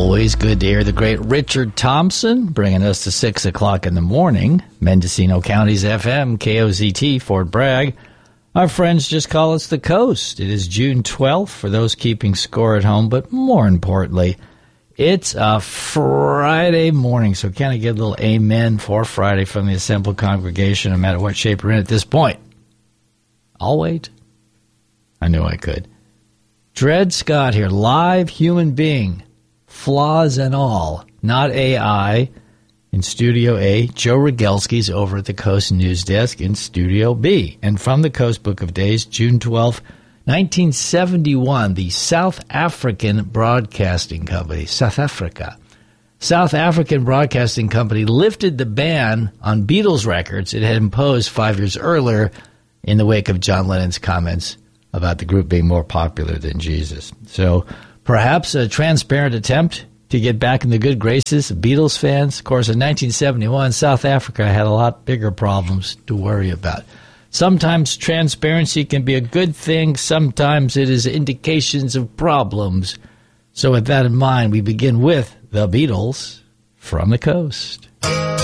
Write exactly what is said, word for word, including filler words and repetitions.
Always good to hear the great Richard Thompson bringing us to six o'clock in the morning. Mendocino County's F M, K O Z T, Fort Bragg. Our friends just call us the Coast. It is June twelfth for those keeping score at home, but more importantly, it's a Friday morning, so can I get a little amen for Friday from the assembled congregation, no matter what shape we're in at this point? I'll wait. I knew I could. Dred Scott here, live human being, flaws and all, not A I, in Studio A. Joe Rogelski's over at the Coast News Desk in Studio B. And from the Coast Book of Days, June twelfth, nineteen seventy-one, the South African Broadcasting Company, South Africa. South African Broadcasting Company lifted the ban on Beatles records it had imposed five years earlier in the wake of John Lennon's comments about the group being more popular than Jesus. So perhaps a transparent attempt to get back in the good graces of Beatles fans. Of course, in nineteen seventy-one, South Africa had a lot bigger problems to worry about. Sometimes transparency can be a good thing. Sometimes it is indications of problems. So with that in mind, we begin with the Beatles from the Coast.